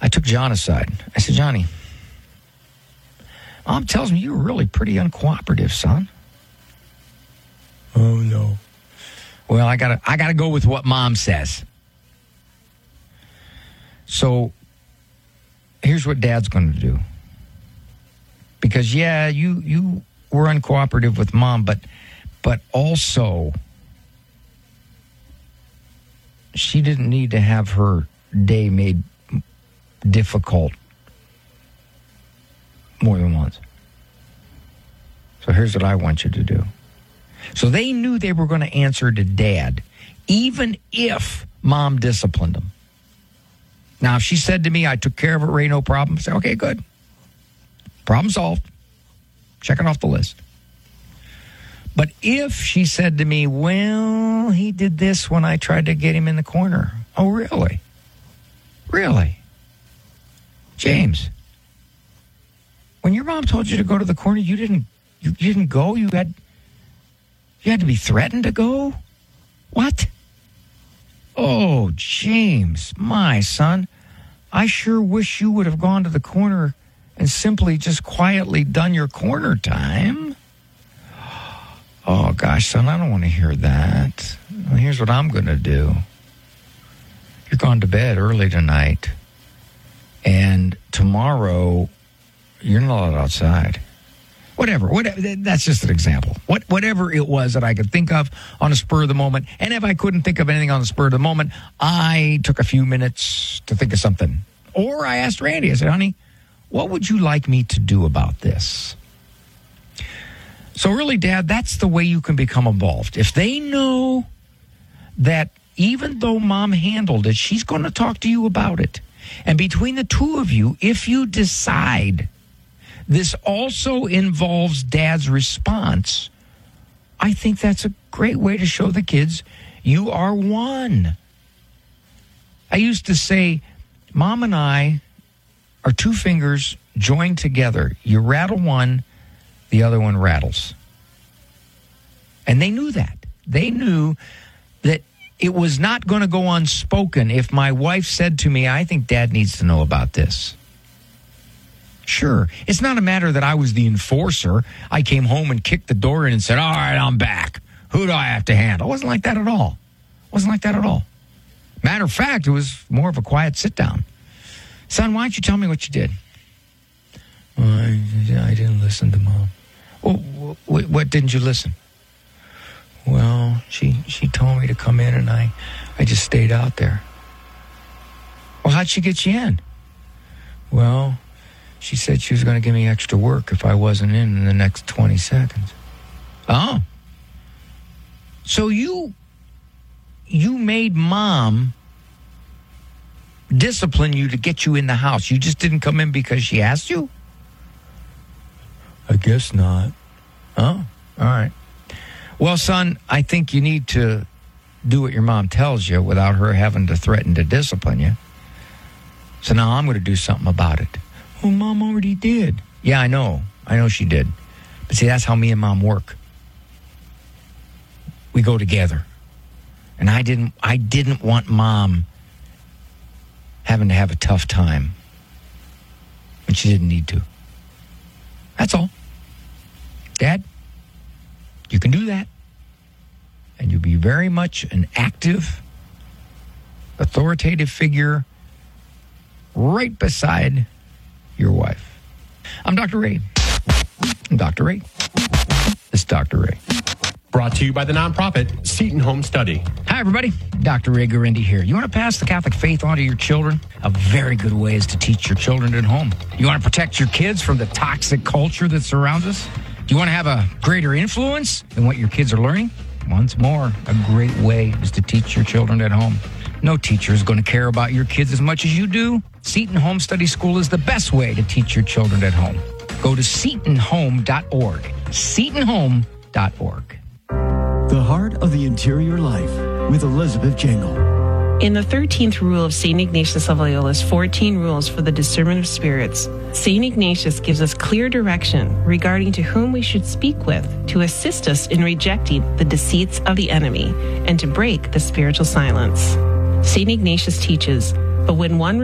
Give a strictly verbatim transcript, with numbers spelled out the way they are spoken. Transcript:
I took John aside. I said, Johnny, Mom tells me you were really pretty uncooperative, son. Oh, no. Well, I gotta, I gotta go with what Mom says. So here's what Dad's going to do. Because, yeah, you you were uncooperative with Mom, but but also she didn't need to have her day made difficult more than once. So here's what I want you to do. So they knew they were going to answer to Dad, even if Mom disciplined them. Now, if she said to me, I took care of it, Ray, no problem, I say, okay, good. Problem solved. Check it off the list. But if she said to me, well, he did this when I tried to get him in the corner. Oh, really? Really? James, when your mom told you to go to the corner, you didn't you, you didn't go? You had you had to be threatened to go? What? Oh, James, my son, I sure wish you would have gone to the corner and simply just quietly done your corner time. Oh, gosh, son, I don't want to hear that. Well, here's what I'm going to do. You're going to bed early tonight, and tomorrow you're not allowed outside. Whatever. Whatever. That's just an example. What, whatever it was that I could think of on a spur of the moment, and if I couldn't think of anything on the spur of the moment, I took a few minutes to think of something. Or I asked Randy, I said, honey, what would you like me to do about this? So really, Dad, that's the way you can become involved. If they know that even though Mom handled it, she's going to talk to you about it. And between the two of you, if you decide this also involves Dad's response, I think that's a great way to show the kids you are one. I used to say, Mom and I are two fingers joined together. You rattle one, the other one rattles. And they knew that. They knew that it was not going to go unspoken if my wife said to me, I think Dad needs to know about this. Sure. It's not a matter that I was the enforcer. I came home and kicked the door in and said, all right, I'm back. Who do I have to handle? It wasn't like that at all. It wasn't like that at all. Matter of fact, it was more of a quiet sit down. Son, why don't you tell me what you did? Well, I, I didn't listen to Mom. Well, what, what didn't you listen? Well, she she told me to come in, and I, I just stayed out there. Well, how'd she get you in? Well, she said she was going to give me extra work if I wasn't in in the next twenty seconds. Oh. So you, you made Mom discipline you to get you in the house. You just didn't come in because she asked you? I guess not. Oh, all right. Well, son, I think you need to do what your mom tells you without her having to threaten to discipline you. So now I'm going to do something about it. Well, Mom already did. Yeah, I know. I know she did. But see, that's how me and Mom work. We go together. And I didn't I didn't want Mom having to have a tough time when she didn't need to. That's all. Dad, you can do that. And you'll be very much an active, authoritative figure right beside your wife. I'm Doctor Ray. I'm Doctor Ray. This is Doctor Ray. Brought to you by the nonprofit Seton Home Study. Hi, everybody. Doctor Ray Guarendi here. You want to pass the Catholic faith on to your children? A very good way is to teach your children at home. You want to protect your kids from the toxic culture that surrounds us? Do you want to have a greater influence in what your kids are learning? Once more, a great way is to teach your children at home. No teacher is going to care about your kids as much as you do. Seton Home Study School is the best way to teach your children at home. Go to seton home dot org. seton home dot org. The Heart of the Interior Life with Elizabeth Jangle. In the thirteenth rule of Saint Ignatius of Loyola's fourteen Rules for the Discernment of Spirits, Saint Ignatius gives us clear direction regarding to whom we should speak with to assist us in rejecting the deceits of the enemy and to break the spiritual silence. Saint Ignatius teaches, but when one